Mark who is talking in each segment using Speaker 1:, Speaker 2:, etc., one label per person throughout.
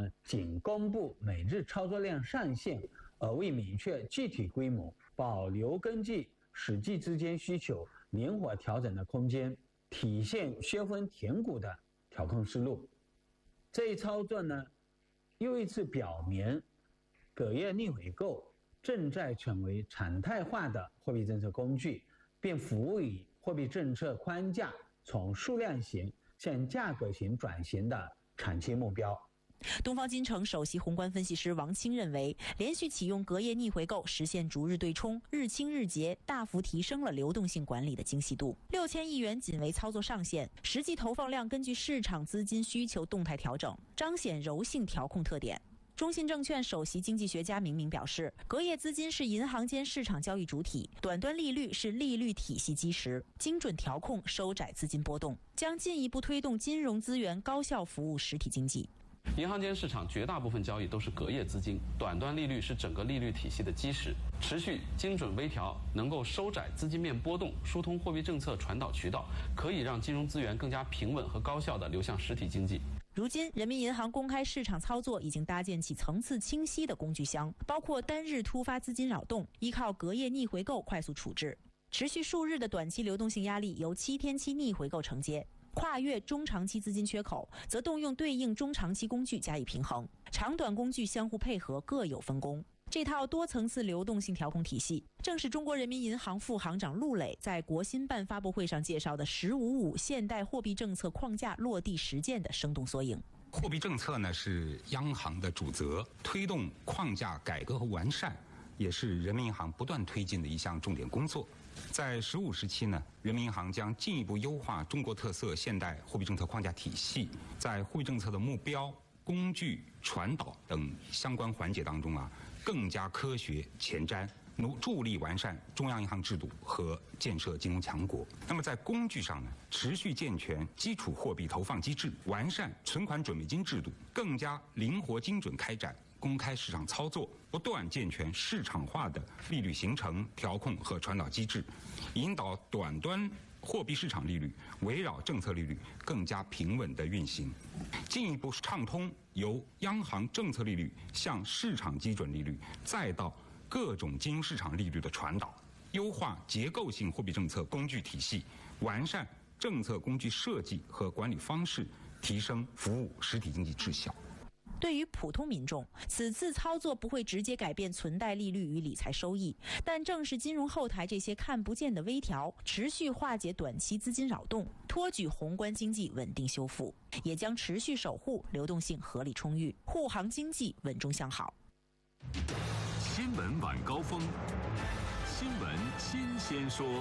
Speaker 1: 仅公布每日操作量上限，而未明确具体规模，保留根据实际资金需求灵活调整的空间，体现削峰填谷的调控思路。这一操作呢，又一次表明隔夜逆回购正在成为常态化的货币政策工具，并服务于货币政策框架从数量型向价格型转型的长期目标。
Speaker 2: 东方金城首席宏观分析师王清认为，连续启用隔夜逆回购，实现逐日对冲、日清日结，大幅提升了流动性管理的精细度。6000亿元仅为操作上限，实际投放量根据市场资金需求动态调整，彰显柔性调控特点。中信证券首席经济学家明明表示，隔夜资金是银行间市场交易主体，短端利率是利率体系基石，精准调控收窄资金波动，将进一步推动金融资源高效服务实体经济。
Speaker 3: 银行间市场绝大部分交易都是隔夜资金，短端利率是整个利率体系的基石，持续精准微调能够收窄资金面波动，疏通货币政策传导渠道，可以让金融资源更加平稳和高效地流向实体经济。
Speaker 2: 如今，人民银行公开市场操作已经搭建起层次清晰的工具箱，包括单日突发资金扰动，依靠隔夜逆回购快速处置；持续数日的短期流动性压力由7天期逆回购承接；跨越中长期资金缺口，则动用对应中长期工具加以平衡，长短工具相互配合，各有分工。这套多层次流动性调控体系，正是中国人民银行副行长陆磊在国新办发布会上介绍的“15.5”现代货币政策框架落地实践的生动缩影。
Speaker 4: 货币政策呢是央行的主责，推动框架改革和完善，也是人民银行不断推进的一项重点工作。在15时期呢，人民银行将进一步优化中国特色现代货币政策框架体系，在货币政策的目标、工具、传导等相关环节当中更加科学前瞻，助力完善中央银行制度和建设金融强国。那么在工具上呢，持续健全基础货币投放机制，完善存款准备金制度，更加灵活精准开展公开市场操作，不断健全市场化的利率形成、调控和传导机制，引导短端货币市场利率围绕政策利率更加平稳的运行，进一步畅通由央行政策利率向市场基准利率，再到各种金融市场利率的传导，优化结构性货币政策工具体系，完善政策工具设计和管理方式，提升服务实体经济质效。
Speaker 2: 对于普通民众，此次操作不会直接改变存贷利率与理财收益，但正是金融后台这些看不见的微调，持续化解短期资金扰动，托举宏观经济稳定修复，也将持续守护流动性合理充裕，护航经济稳中向好。
Speaker 5: 新闻晚高峰，新闻新鲜说。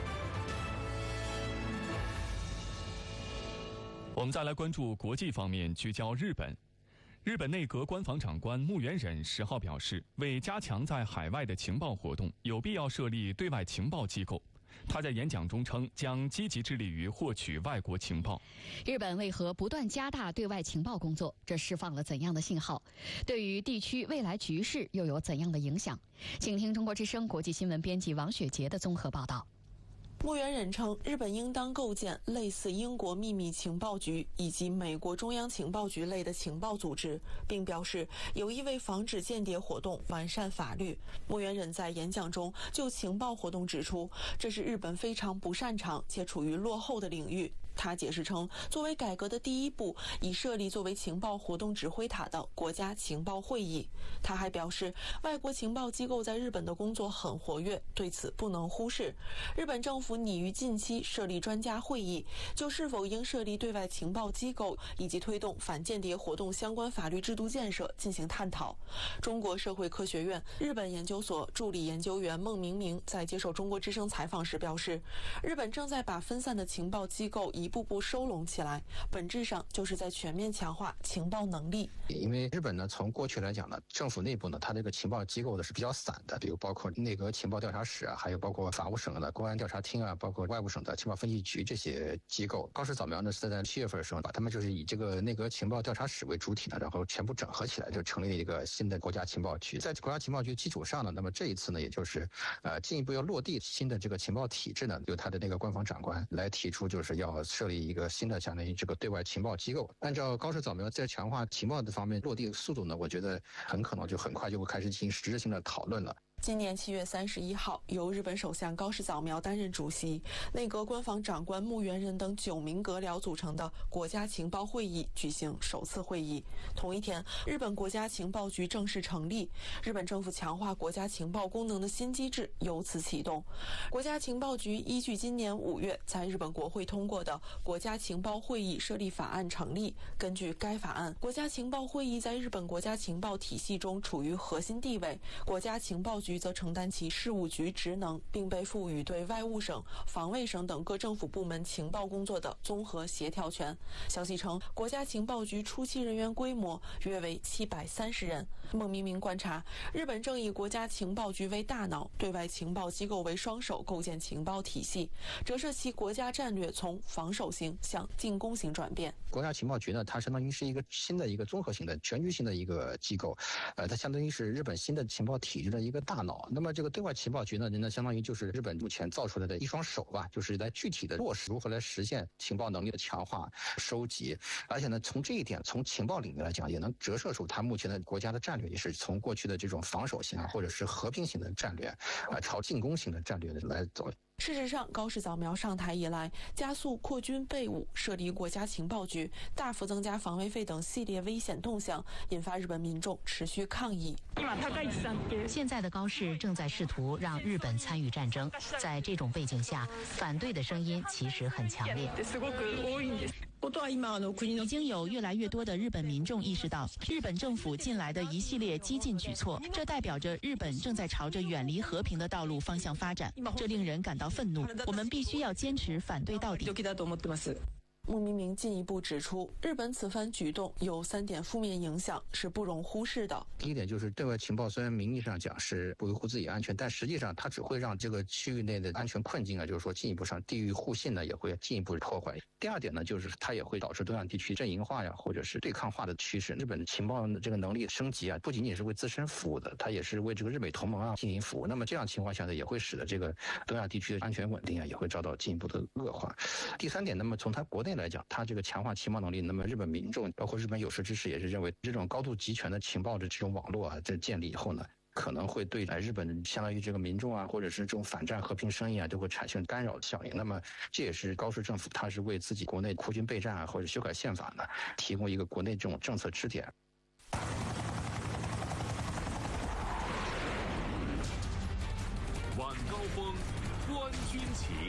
Speaker 5: 我们再来关注国际方面，聚焦日本。日本内阁官房长官木原忍10号表示，为加强在海外的情报活动，有必要设立对外情报机构。他在演讲中称，将积极致力于获取外国情报。
Speaker 6: 日本为何不断加大对外情报工作？这释放了怎样的信号？对于地区未来局势又有怎样的影响？请听中国之声国际新闻编辑王雪杰的综合报道。
Speaker 7: 木原忍称，日本应当构建类似英国秘密情报局以及美国中央情报局类的情报组织，并表示有意为防止间谍活动完善法律。木原忍在演讲中就情报活动指出，这是日本非常不擅长且处于落后的领域。他解释称，作为改革的第一步，已设立作为情报活动指挥塔的国家情报会议。他还表示，外国情报机构在日本的工作很活跃，对此不能忽视。日本政府拟于近期设立专家会议，就是否应设立对外情报机构以及推动反间谍活动相关法律制度建设进行探讨。中国社会科学院日本研究所助理研究员孟明明在接受中国之声采访时表示，日本正在把分散的情报机构一步步收拢起来，本质上就是在全面强化情报能力。
Speaker 8: 因为日本呢，从过去来讲呢，政府内部呢，它这个情报机构呢是比较散的，比如包括内阁情报调查室还有包括法务省的公安调查厅包括外务省的情报分析局这些机构。高市早苗呢是在7月份的时候，把他们就是以这个内阁情报调查室为主体呢，然后全部整合起来，就成立了一个新的国家情报局。在国家情报局基础上呢，那么这一次呢，也就是进一步要落地新的这个情报体制呢，由他的那个官方长官来提出，就是要设立一个新的相当于这个对外情报机构。按照高市早苗在强化情报的方面落地速度呢，我觉得很可能就很快就会开始进行实质性的讨论了。
Speaker 7: 今年7月31号，由日本首相高市早苗担任主席，内阁官房长官木原人等9名阁僚组成的国家情报会议举行首次会议。同一天，日本国家情报局正式成立，日本政府强化国家情报功能的新机制由此启动。国家情报局依据今年5月在日本国会通过的国家情报会议设立法案成立。根据该法案，国家情报会议在日本国家情报体系中处于核心地位，国家情报局则承担其事务局职能，并被赋予对外务省、防卫省等各政府部门情报工作的综合协调权。消息称，国家情报局初期人员规模约为730人。孟明明观察，日本正以国家情报局为大脑，对外情报机构为双手构建情报体系，折射其国家战略从防守型向进攻型转变。
Speaker 8: 国家情报局呢，它相当于是一个新的一个综合性的全局性的一个机构，它相当于是日本新的情报体制的一个大脑。那么这个对外情报局呢，相当于就是日本目前造出来的一双手吧，就是来具体的落实如何来实现情报能力的强化、收集，而且呢，从这一点，从情报领域来讲，也能折射出它目前的国家的战略，也是从过去的这种防守型或者是和平型的战略，朝进攻型的战略来走。
Speaker 7: 事实上，高市早苗上台以来，加速扩军备武、设立国家情报局、大幅增加防卫费等系列危险动向，引发日本民众持续抗议。
Speaker 9: 现在的高市正在试图让日本参与战争，在这种背景下，反对的声音其实很强烈。
Speaker 2: 已经有越来越多的日本民众意识到，日本政府近来的一系列激进举措，这代表着日本正在朝着远离和平的道路方向发展，这令人感到愤怒。我们必须要坚持反对到底。
Speaker 7: 穆明明进一步指出，日本此番举动有3点负面影响，是不容忽视的。
Speaker 8: 第一点就是对外情报虽然名义上讲是不维护自己安全，但实际上它只会让这个区域内的安全困境就是说进一步上地域互信呢，也会进一步破坏。第二点呢，就是它也会导致东亚地区阵营化或者是对抗化的趋势。日本的情报的这个能力升级不仅仅是为自身服务的，它也是为这个日美同盟进行服务。那么这样情况下呢，也会使得这个东亚地区的安全稳定也会遭到进一步的恶化。第三点，那么从它国内来讲，它这个强化情报能力，那么日本民众包括日本有识之士也是认为，这种高度集权的情报的这种网络这建立以后呢，可能会对日本相当于这个民众或者是这种反战和平声音都会产生干扰效应。那么这也是高市政府它是为自己国内扩军备战或者修改宪法呢，提供一个国内这种政策支点。
Speaker 10: 晚高峰，观军情。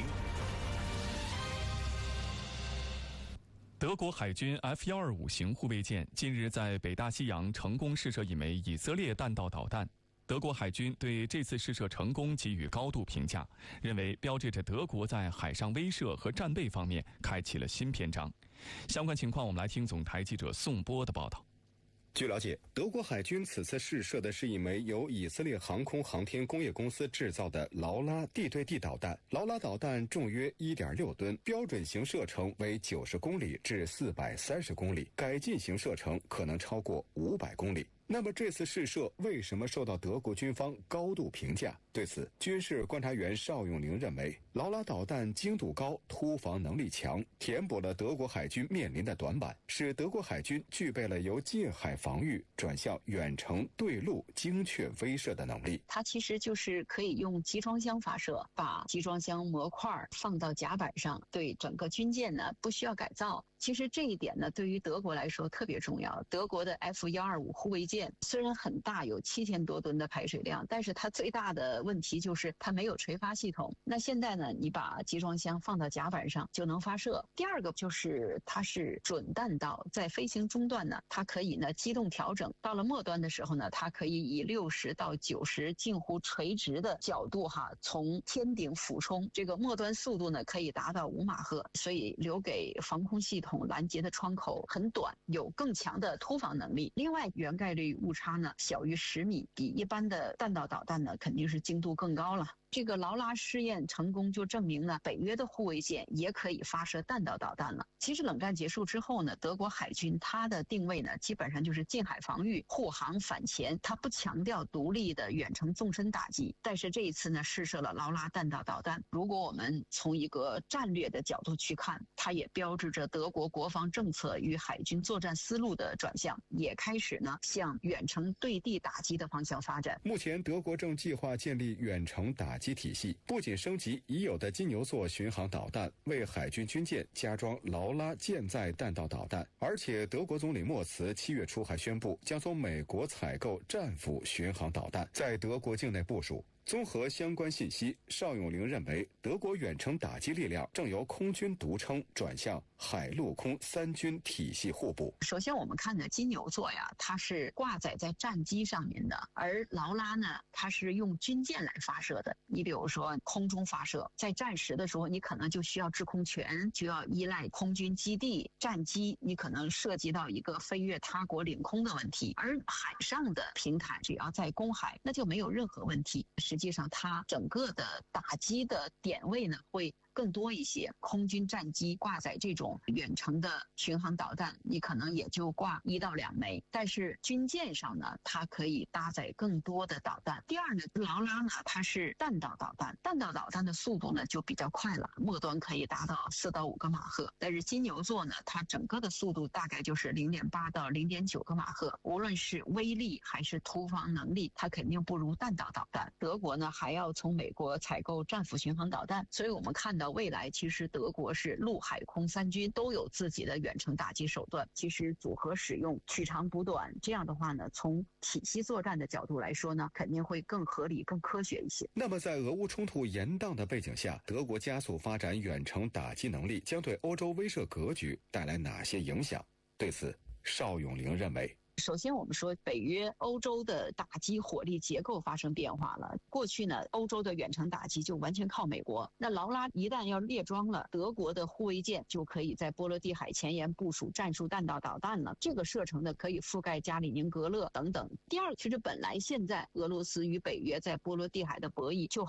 Speaker 5: 德国海军 F-125型护卫舰近日在北大西洋成功试射一枚以色列弹道导弹。德国海军对这次试射成功给予高度评价，认为标志着德国在海上威慑和战备方面开启了新篇章。相关情况，我们来听总台记者宋波的报道。
Speaker 11: 据了解，德国海军此次试射的是一枚由以色列航空航天工业公司制造的劳拉地对地导弹。劳拉导弹重约 1.6 吨，标准型射程为90公里至430公里，改进型射程可能超过500公里。那么这次试射为什么受到德国军方高度评价？对此，军事观察员邵永宁认为，劳拉导弹精度高，突防能力强，填补了德国海军面临的短板，使德国海军具备了由近海防御转向远程对陆精确威慑的能力。
Speaker 12: 它其实就是可以用集装箱发射，把集装箱模块放到甲板上，对整个军舰呢不需要改造。其实这一点呢，对于德国来说特别重要。德国的 F-125护卫舰虽然很大，有7000多吨的排水量，但是它最大的问题就是它没有垂发系统。那现在呢，你把集装箱放到甲板上就能发射。第二个就是它是准弹道，在飞行中段呢，它可以呢机动调整，到了末端的时候呢，它可以以60到90近乎垂直的角度从天顶俯冲，这个末端速度呢可以达到5马赫，所以留给防空系统拦截的窗口很短，有更强的突防能力。另外，原概率误差呢小于10米，比一般的弹道导弹呢肯定是精度更高了。 这个劳拉试验成功，就证明呢，北约的护卫舰也可以发射弹道导弹了。其实冷战结束之后呢，德国海军它的定位呢，基本上就是近海防御、护航、反潜，它不强调独立的远程纵深打击。但是这一次呢，试射了劳拉弹道导弹。如果我们从一个战略的角度去看，它也标志着德国国防政策与海军作战思路的转向，也开始呢向远程对地打击的方向发展。
Speaker 11: 目前，德国正计划建立远程打击体系，不仅升级已有的金牛座巡航导弹，为海军军舰加装劳拉舰载弹道导弹，而且德国总理默茨7月初还宣布将从美国采购战斧巡航导弹，在德国境内部署。综合相关信息，邵永龄认为，德国远程打击力量正由空军独撑转向海陆空三军体系互补。
Speaker 12: 首先，我们看的金牛座呀，它是挂载在战机上面的，而劳拉呢，它是用军舰来发射的。你比如说空中发射，在战时的时候，你可能就需要制空权，就要依赖空军基地、战机，你可能涉及到一个飞越他国领空的问题。而海上的平台，只要在公海，那就没有任何问题。实际上，它整个的打击的点位呢，会更多一些。空军战机挂载这种远程的巡航导弹，你可能也就挂1到2枚，但是军舰上呢，它可以搭载更多的导弹。第二呢，劳拉呢，它是弹道导弹，弹道导弹的速度呢就比较快了，末端可以达到4到5个马赫。但是金牛座呢，它整个的速度大概就是0.8到0.9个马赫，无论是威力还是突防能力，它肯定不如弹道导弹。德国呢还要从美国采购战斧巡航导弹，所以我们看到未来其实德国是陆海空三军都有自己的远程打击手段，其实组合使用、取长补短，这样的话呢，从体系作战的角度来说呢，肯定会更合理、更科学一些。
Speaker 11: 那么在俄乌冲突延宕的背景下，德国加速发展远程打击能力，将对欧洲威慑格局带来哪些影响？对此，邵永龄认为，
Speaker 12: 首先，我们说北约、欧洲的打击火力结构发生变化了。过去呢，欧洲的远程打击就完全靠美国。那劳拉一旦要列装了，德国的护卫舰就可以在波罗的海前沿部署战术弹道导弹了。这个射程呢，可以覆盖加里宁格勒等等。第二，其实本来现在俄罗斯与北约在波罗的海的博弈就